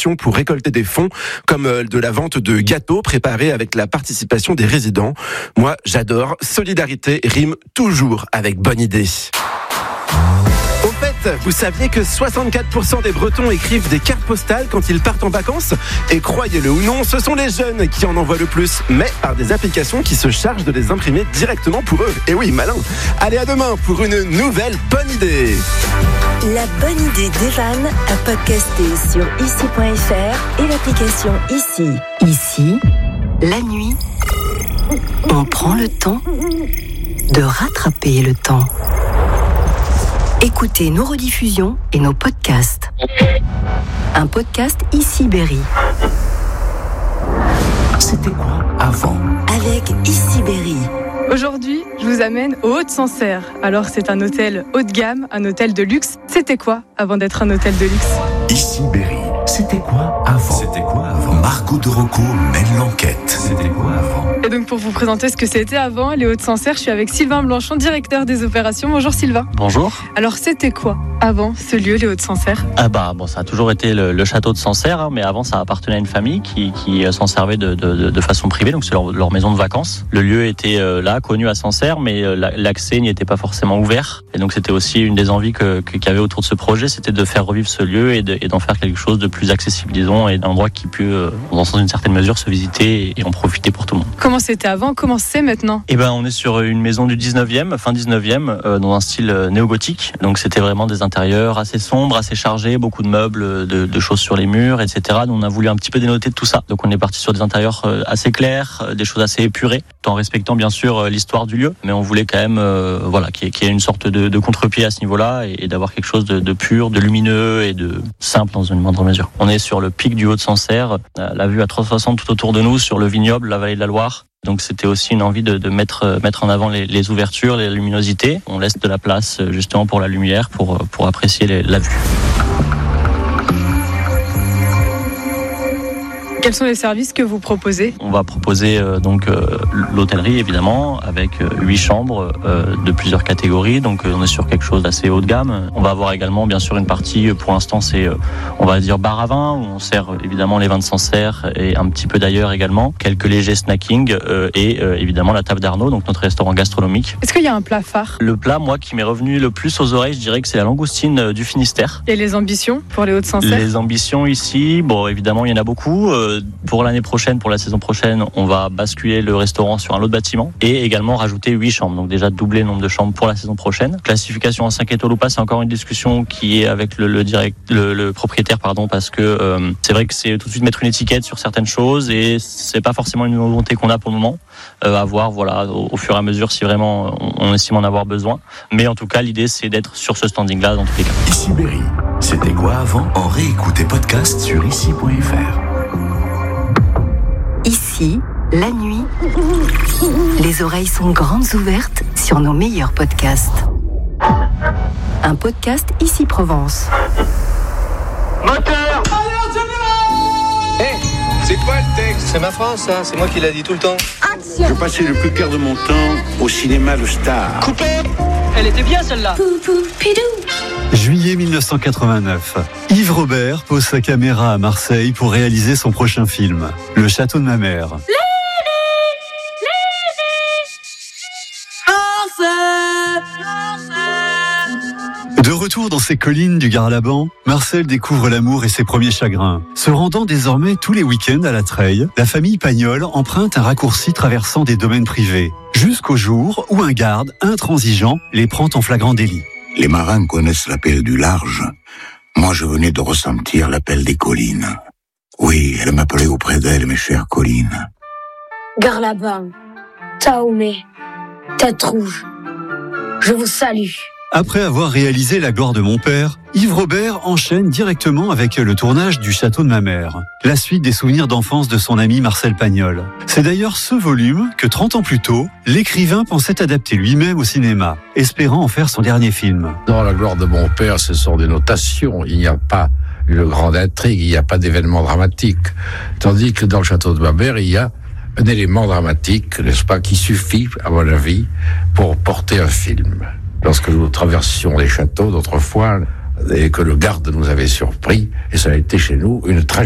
actions pour récolter des fonds, comme de la vente de gâteaux préparés avec la participation des résidents. Moi, j'adore. Solidarité rime toujours avec bonne idée. Au fait, vous saviez que 64% des Bretons écrivent des cartes postales quand ils partent en vacances ? Et croyez-le ou non, ce sont les jeunes qui en envoient le plus, mais par des applications qui se chargent de les imprimer directement pour eux. Et oui, malin. Allez, à demain pour une nouvelle bonne idée. La bonne idée d'Evan à podcaster sur ici.fr et l'application Ici. Ici, la nuit, on prend le temps de rattraper le temps. Écoutez nos rediffusions et nos podcasts. Un podcast Ici Berry. C'était quoi avant ? Avec Ici Berry. Aujourd'hui, je vous amène au Haut-de-Sancerre. Alors, c'est un hôtel haut de gamme, un hôtel de luxe. C'était quoi avant d'être un hôtel de luxe ? Ici Berry. C'était quoi avant ? C'était quoi avant ? Margot de Rocco mène l'enquête. C'était quoi avant ? Et donc, pour vous présenter ce que c'était avant, les Hauts-de-Sancerre, je suis avec Sylvain Blanchon, directeur des opérations. Bonjour Sylvain. Bonjour. Alors, c'était quoi avant ce lieu, les Hauts-de-Sancerre ? Ça a toujours été le château de Sancerre, hein, mais avant, ça appartenait à une famille qui s'en servait de façon privée, donc c'est leur maison de vacances. Le lieu était là, connu à Sancerre, mais l'accès n'y était pas forcément ouvert. Et donc, c'était aussi une des envies qu'il y avait autour de ce projet, c'était de faire revivre ce lieu et d'en faire quelque chose de plus accessible, disons, et d'un endroit qui peut, dans une certaine mesure, se visiter et en profiter pour tout le monde. Comment c'était avant ? Comment c'est maintenant ? On est sur une maison du 19e, fin 19e, dans un style néo-gothique. Donc, c'était vraiment des intérieurs assez sombres, assez chargés, beaucoup de meubles, de choses sur les murs, etc. Donc, on a voulu un petit peu dénoter de tout ça. Donc, on est parti sur des intérieurs assez clairs, des choses assez épurées, tout en respectant bien sûr l'histoire du lieu. Mais on voulait quand même qu'il y ait une sorte de contre-pied à ce niveau-là et d'avoir quelque chose de pur, de lumineux et de simple dans une moindre mesure. On est sur le pic du Haut-de-Sancerre, la vue à 360 tout autour de nous sur le vignoble, la vallée de la Loire. Donc c'était aussi une envie de mettre en avant les ouvertures, les luminosités. On laisse de la place justement pour la lumière, pour apprécier la vue. Quels sont les services que vous proposez ? On va proposer l'hôtellerie évidemment, avec 8 chambres de plusieurs catégories. Donc on est sur quelque chose d'assez haut de gamme. On va avoir également bien sûr une partie, pour l'instant c'est on va dire bar à vin, où on sert évidemment les vins de Sancerre et un petit peu d'ailleurs également. Quelques légers snacking et évidemment la table d'Arnaud, donc notre restaurant gastronomique. Est-ce qu'il y a un plat phare ? Le plat, moi, qui m'est revenu le plus aux oreilles, je dirais que c'est la langoustine du Finistère. Et les ambitions pour les Hauts-de-Sancerre ? Les ambitions ici, évidemment il y en a beaucoup. Pour l'année prochaine, pour la saison prochaine, on va basculer le restaurant sur un autre bâtiment et également rajouter 8 chambres. Donc déjà doubler le nombre de chambres pour la saison prochaine. Classification en 5 étoiles ou pas, c'est encore une discussion qui est avec le propriétaire, parce que c'est vrai que c'est tout de suite mettre une étiquette sur certaines choses et c'est pas forcément une volonté qu'on a pour le moment. À voir, au fur et à mesure si vraiment on estime en avoir besoin. Mais en tout cas, l'idée c'est d'être sur ce standing-là dans tous les cas. Ici Berry. C'était quoi avant ? En réécoute et podcast sur ici.fr. Ici, la nuit, les oreilles sont grandes ouvertes sur nos meilleurs podcasts. Un podcast Ici Provence. Moteur ! C'est quoi le texte ? C'est ma phrase, ça. C'est moi qui l'a dit tout le temps. Je passais le plus clair de mon temps au cinéma Le Star. Coupé ! Elle était bien celle-là. Juillet 1989. Yves Robert pose sa caméra à Marseille pour réaliser son prochain film, Le Château de ma mère. De retour dans ces collines du Gard-Laban, Marcel découvre l'amour et ses premiers chagrins. Se rendant désormais tous les week-ends à la Treille, la famille Pagnol emprunte un raccourci traversant des domaines privés, jusqu'au jour où un garde intransigeant les prend en flagrant délit. Les marins connaissent l'appel du large. Moi, je venais de ressentir l'appel des collines. Oui, elle m'appelait auprès d'elle, mes chères collines. Gard-Laban, Taoumé, Tête Rouge, je vous salue. Après avoir réalisé La gloire de mon père, Yves Robert enchaîne directement avec le tournage du Château de ma mère, la suite des souvenirs d'enfance de son ami Marcel Pagnol. C'est d'ailleurs ce volume que 30 ans plus tôt, l'écrivain pensait adapter lui-même au cinéma, espérant en faire son dernier film. Dans La gloire de mon père, ce sont des notations, il n'y a pas une grande intrigue, il n'y a pas d'événement dramatique. Tandis que dans Le Château de ma mère, il y a un élément dramatique, n'est-ce pas, qui suffit, à mon avis, pour porter un film. Lorsque nous traversions les châteaux d'autrefois et que le garde nous avait surpris, et ça a été chez nous une tragédie.